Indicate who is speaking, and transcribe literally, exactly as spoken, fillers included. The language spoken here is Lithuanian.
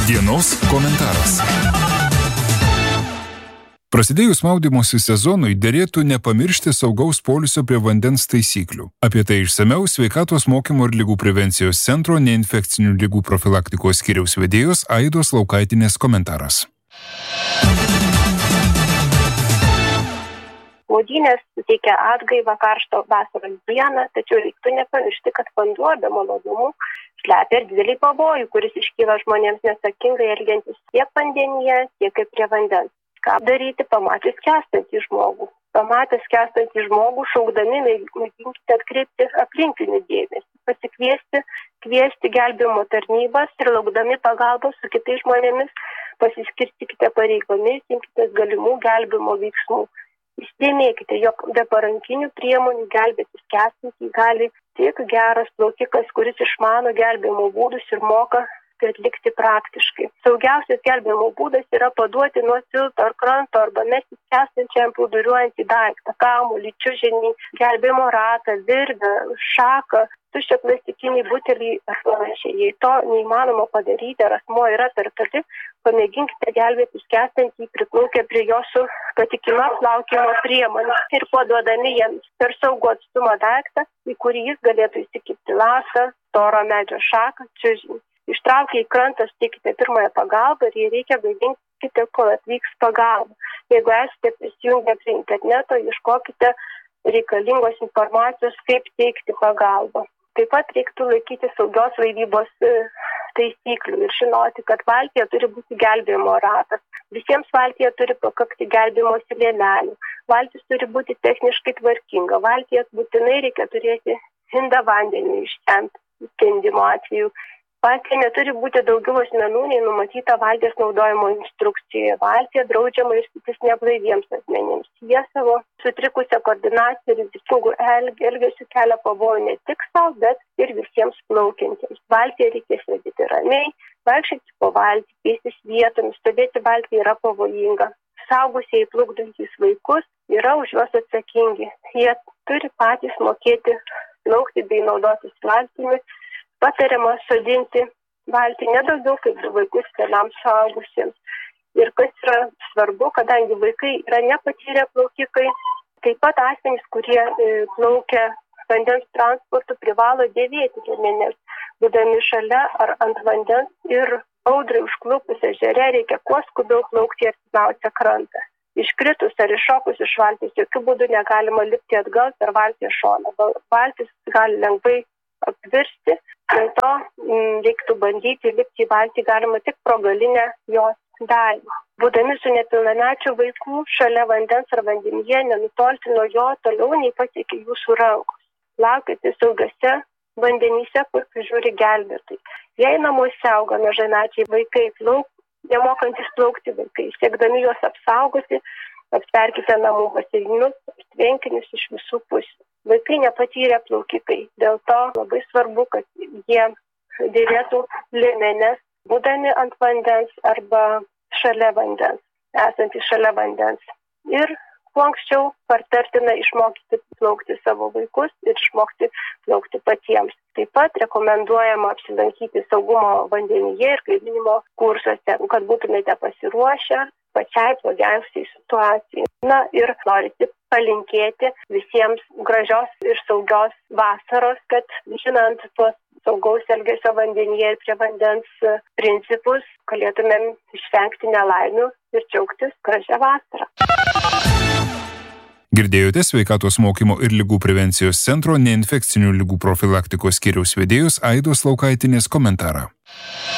Speaker 1: Dienos komentaras. Prasidėjus maudymosi sezonui derėtų nepamiršti saugaus poilsio prie vandens taisyklių. Apie tai išsamiau Sveikatos mokymo ir ligų prevencijos centro neinfekcinių ligų profilaktikos skyriaus vedėjos Aidos Laukaitinės komentaras.
Speaker 2: Maudynės suteikia atgaivą karšto vasaros dieną, tačiau reiktų nepamiršti, kad vanduo be malonumų slepia ir didelį pavojų, kuris iškyla žmonėms neatsakingai elgiantis tiek vandenyje, tiek ir prie vandens. Ką daryti pamatęs skęstantį žmogų? Pamatęs skęstantį žmogų, šaukdami mėginkite atkreipti aplinkinių dėmesį, pasikviesti, kviesti gelbėjimo tarnybas ir laukdami pagalbos su kitais žmonėmis pasiskirstykite pareigomis, imkitės galimų gelbėjimo veiksmų. Įsidėmėkite, jog be parankinių priemonių gelbėti skęstantį gali tik geras plaukikas, kuris išmano gelbėjimo būdus ir moka atlikti praktiškai. Saugiausias gelbėjimo būdas yra paduoti nuo tilto ar kranto arba mesti skęstančiam plūduriuojantį daiktą, kamuolį, čiužinį, gelbėjimo ratą, virvę, šaką, tuščią plastikinį butelį ar panašiai. Jei to neįmanoma padaryti, ar asmuo yra per toli, pamėginkite gelbėti skęstantį priplaukę prie jo su patikima plaukimo priemonė ir paduodami jiems per saugų atstumą daiktą, į kurį jis galėtų įsikibti lasą, storą medžio šaką, čiužinį. Ištraukę į krantą steikite pirmąją pagalbą ir jei reikia vaidinkite, kol atvyks pagalba. Jeigu esate prisijungę prie interneto, ieškokite reikalingos informacijos, kaip teikti pagalbą. Taip pat reiktų laikyti saugios laivybos taisyklių ir žinoti, kad valtyje turi būti gelbėjimo ratas. Visiems valtyje turi pakakti gelbėjimo sienelių. Valtis turi būti techniškai tvarkinga. Valtyje būtinai reikia turėti indą vandeniu ištemti skendimo atveju. Valtyje neturi būti daugiau asmenų, nei numatyta valties naudojimo instrukcijoje. Valtyje draudžiama irstytis neblaiviems asmenims. Jie savo sutrikusią koordinaciją ir rizikingų elgesių kelia pavojų ne tik savo, bet ir visiems plaukiantiems. Valtyje reikia sėdėti ramiai, vaikščioti po valtį, keistis vietomis, stovėti valtyje yra pavojinga. Saugusieji plukdantys vaikus yra už juos atsakingi. Jie turi patys mokėti plaukti bei naudotis valtimi. Patariama sodinti valtį ne daugiau kaip du vaikus vienam suaugusiems. Ir kas yra svarbu, kadangi vaikai yra nepatyrę plaukikai, taip pat asmenys, kurie e, plaukia vandens transportu, privalo dėvėti liemenes, būdami šalia ar ant vandens ir audrai užklupus ežere reikia kuo skubiau plaukti į artimiausią krantą. Iškritus ar iššokus iš valties jokių būdų negalima lipti atgal per valties šoną. Valtis gali lengvai apvirsti, dėl to m, reiktų bandyti lipti į valtį galima tik pro galinę jos dalį. Būdami su nepilnamečiu vaiku šalia vandens ar vandenyje, nenutolti nuo jo toliau nei pasiekia jūsų rankos. Laukite saugiuose vandenyse, kur prižiūri gelbėtojai. Jei namuose auga mažamečiai vaikai, plauk, nemokantis plaukti vaikai, siekdami juos apsaugoti, aptverkite namų baseinus ir tvenkinius iš visų pusių. Vaikai nepatyrė plaukikai, dėl to labai svarbu, kad jie dėvėtų liemenes, būdami ant vandens arba šalia vandens, esantys šalia vandens. Ir kuo anksčiau patartina išmokyti plaukti savo vaikus ir išmokti plaukti patiems. Taip pat rekomenduojama apsilankyti saugumo vandenyje ir gaivinimo kursuose, kad būtumėte pasiruošę pačiai blogiausiai situacijai. Na ir norite palinkėti visiems gražios ir saugios vasaros, kad žinant tuos saugaus elgesio vandenyje ir prie vandens principus, galėtumėm išvengti nelaimių ir džiaugtis gražią vasarą.
Speaker 1: Girdėjote Sveikatos mokymo ir ligų prevencijos centro neinfekcinių ligų profilaktikos skyriaus vedėjos Aidos Laukaitinės komentarą.